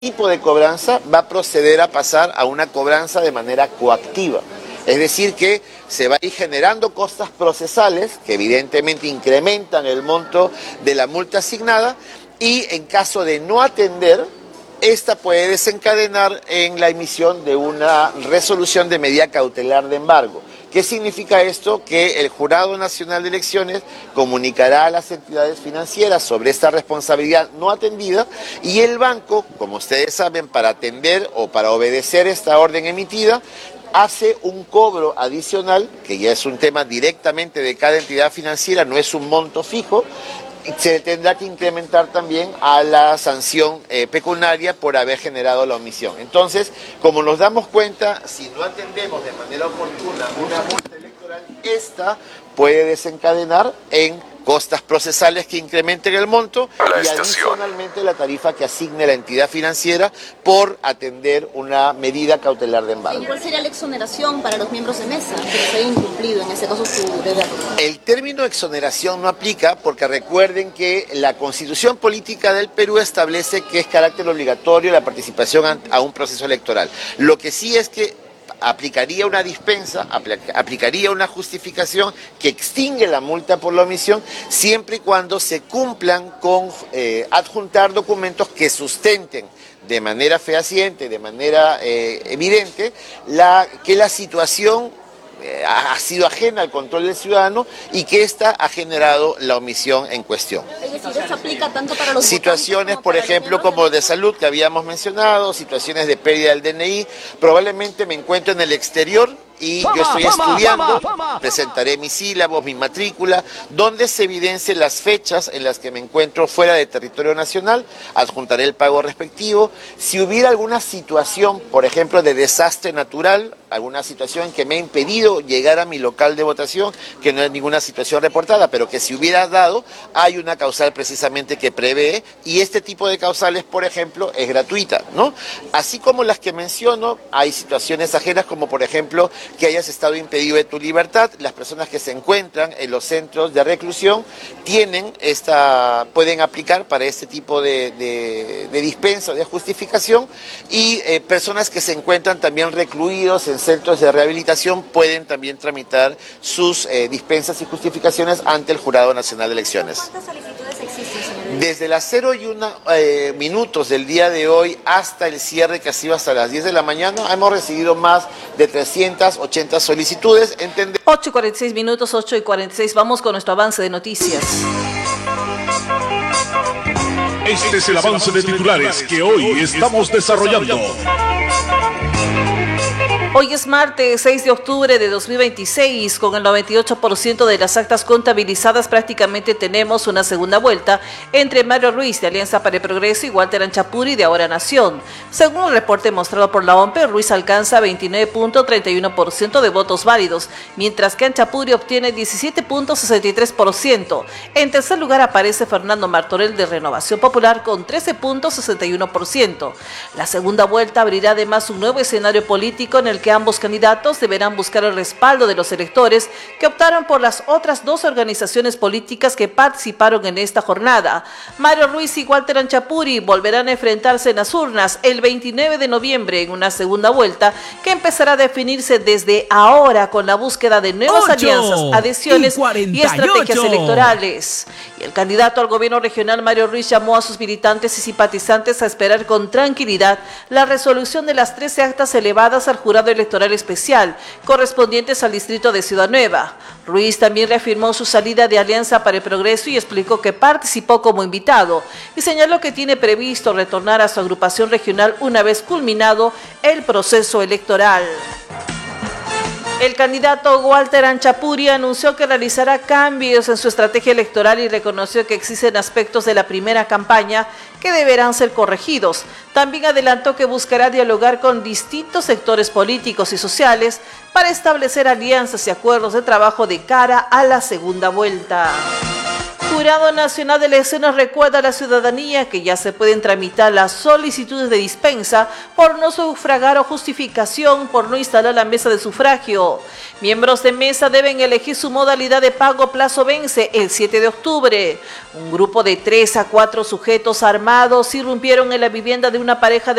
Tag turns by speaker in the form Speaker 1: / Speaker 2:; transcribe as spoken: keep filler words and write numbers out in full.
Speaker 1: tipo de cobranza va a proceder a pasar a una cobranza de manera coactiva. Es decir, que se va a ir generando costas procesales que evidentemente incrementan el monto de la multa asignada y en caso de no atender, esta puede desencadenar en la emisión de una resolución de medida cautelar de embargo. ¿Qué significa esto? Que el Jurado Nacional de Elecciones comunicará a las entidades financieras sobre esta responsabilidad no atendida y el banco, como ustedes saben, para atender o para obedecer esta orden emitida, hace un cobro adicional, que ya es un tema directamente de cada entidad financiera, no es un monto fijo, se tendrá que incrementar también a la sanción eh, pecuniaria por haber generado la omisión. Entonces, como nos damos cuenta, si no atendemos de manera oportuna una multa electoral, esta puede desencadenar en costas procesales que incrementen el monto y adicionalmente la tarifa que asigne la entidad financiera por atender una medida cautelar de embargo.
Speaker 2: ¿Y cuál sería la exoneración para los miembros de mesa que se haya incumplido, en ese caso su deber?
Speaker 1: El término exoneración no aplica porque recuerden que la Constitución Política del Perú establece que es carácter obligatorio la participación a un proceso electoral. Lo que sí es que aplicaría una dispensa, aplicaría una justificación que extingue la multa por la omisión siempre y cuando se cumplan con eh, adjuntar documentos que sustenten de manera fehaciente, de manera eh, evidente, la, que la situación eh, ha sido ajena al control del ciudadano y que ésta ha generado la omisión en cuestión.
Speaker 2: Es decir, ¿esto aplica tanto para los
Speaker 1: situaciones,
Speaker 2: como
Speaker 1: por
Speaker 2: para
Speaker 1: ejemplo, como de salud que habíamos mencionado, situaciones de pérdida del D N I, probablemente me encuentro en el exterior y yo estoy estudiando, presentaré mis sílabos, mi matrícula, donde se evidencien las fechas en las que me encuentro fuera de territorio nacional, adjuntaré el pago respectivo. Si hubiera alguna situación, por ejemplo, de desastre natural, alguna situación que me ha impedido llegar a mi local de votación, que no es ninguna situación reportada, pero que si hubiera dado, hay una causal precisamente que prevé, y este tipo de causales, por ejemplo, es gratuita, ¿no? Así como las que menciono, hay situaciones ajenas como, por ejemplo, que hayas estado impedido de tu libertad. Las personas que se encuentran en los centros de reclusión tienen esta, pueden aplicar para este tipo de, de, de dispensa, de justificación, y eh, personas que se encuentran también recluidos en centros de rehabilitación pueden también tramitar sus eh, dispensas y justificaciones ante el Jurado Nacional de Elecciones.
Speaker 2: ¿Cuántas solicitudes existen, señor?
Speaker 1: Desde las cero y una eh, minutos del día de hoy hasta el cierre, que ha sido hasta las diez de la mañana, hemos recibido más de trescientas ochenta solicitudes. Entende...
Speaker 3: ocho y cuarenta y seis minutos, ocho y cuarenta y seis, vamos con nuestro avance de noticias.
Speaker 4: Este es el avance de titulares que hoy estamos desarrollando.
Speaker 3: Hoy es martes seis de octubre de dos mil veintiséis, con el noventa y ocho por ciento de las actas contabilizadas prácticamente tenemos una segunda vuelta entre Mario Ruiz de Alianza para el Progreso y Walter Anchapuri de Ahora Nación. Según el reporte mostrado por la O M P E, Ruiz alcanza veintinueve punto treinta y uno por ciento de votos válidos, mientras que Anchapuri obtiene diecisiete punto sesenta y tres por ciento. En tercer lugar aparece Fernando Martorell de Renovación Popular con trece punto sesenta y uno por ciento. La segunda vuelta abrirá además un nuevo escenario político en el que ambos candidatos deberán buscar el respaldo de los electores que optaron por las otras dos organizaciones políticas que participaron en esta jornada. Mario Ruiz y Walter Anchapuri volverán a enfrentarse en las urnas el veintinueve de noviembre en una segunda vuelta que empezará a definirse desde ahora con la búsqueda de nuevas alianzas, adhesiones y, y estrategias electorales. Y el candidato al gobierno regional Mario Ruiz llamó a sus militantes y simpatizantes a esperar con tranquilidad la resolución de las trece actas elevadas al jurado electoral especial correspondientes al distrito de Ciudad Nueva. Ruiz también reafirmó su salida de Alianza para el Progreso y explicó que participó como invitado y señaló que tiene previsto retornar a su agrupación regional una vez culminado el proceso electoral. El candidato Walter Anchapuri anunció que realizará cambios en su estrategia electoral y reconoció que existen aspectos de la primera campaña que deberán ser corregidos. También adelantó que buscará dialogar con distintos sectores políticos y sociales para establecer alianzas y acuerdos de trabajo de cara a la segunda vuelta. Jurado Nacional de Elecciones recuerda a la ciudadanía que ya se pueden tramitar las solicitudes de dispensa por no sufragar o justificación por no instalar la mesa de sufragio. Miembros de mesa deben elegir su modalidad de pago, plazo vence el siete de octubre. Un grupo de tres a cuatro sujetos armados irrumpieron en la vivienda de una pareja de